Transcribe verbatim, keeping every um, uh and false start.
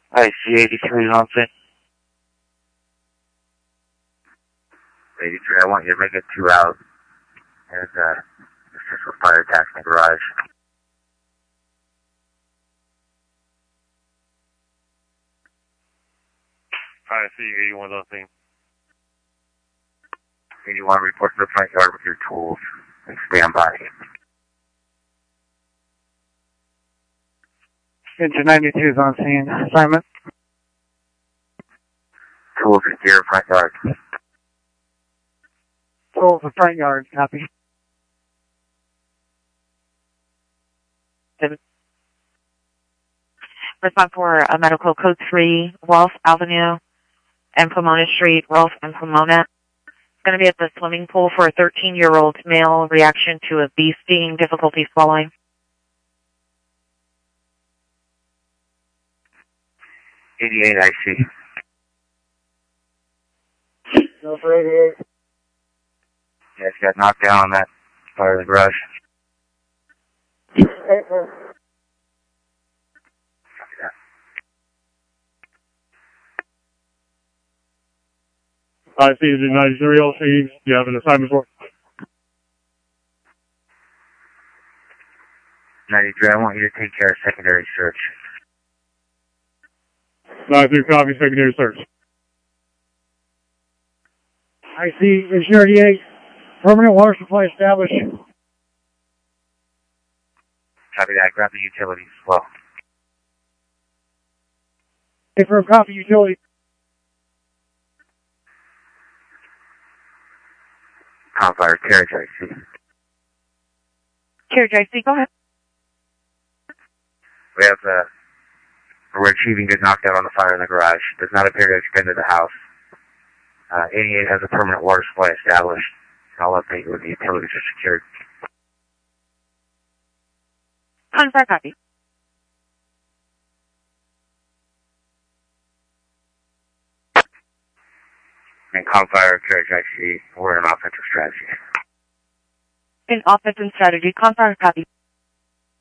I C eighty-three is on scene. eighty-three, I want you to make it two out. There's a successful fire attack in the garage. I C eighty-one on scene. eighty-one, report to the front yard with your tools and stand by. Engine ninety-two is on scene. Assignment. Tools and gear, front yard. Tools in front yard. Copy. Respond for a medical code three, Rolfe Avenue and Pomona Street, Rolfe and Pomona. It's going to be at the swimming pool for a thirteen-year-old male. Reaction to a bee sting, difficulty swallowing. eighty-eight, I C. Go for eighty-eight. Yes, got knocked down on that fire in the garage. I C is in ninety-three L C. You have an assignment for? ninety-three, I want you to take care of secondary search. ninety-three, copy, secondary search. I C, Engine thirty-eight. Permanent water supply established. Copy that, grab the utilities as well. Confirm copy utility. Confire, carriage, I C. Carriage I C, go ahead. We have, uh, we're achieving good knockdown on the fire in the garage. Does not appear to have been to the house. Uh, eighty-eight has a permanent water supply established. I'll update you when the utilities are secured. Confire copy. And Confire, carriage, I C. We're in offensive strategy. In offensive strategy, confire copy.